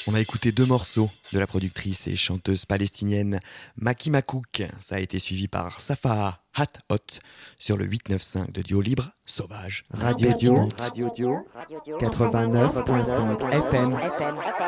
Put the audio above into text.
On a écouté deux morceaux de la productrice et chanteuse palestinienne Maki Makouk. Ça a été suivi par Safa Hat Hot sur le 895 de Duo Libre Sauvage. Radio Dio 89.5 FM.